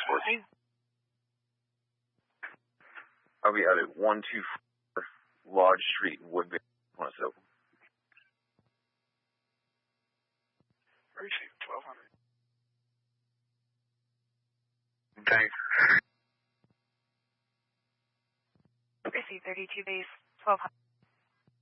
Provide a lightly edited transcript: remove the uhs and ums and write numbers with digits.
I'll be out at 124 Lodge Street in Woodbury when it's open. Receive 1200. Thanks. Receive 32 base 1200.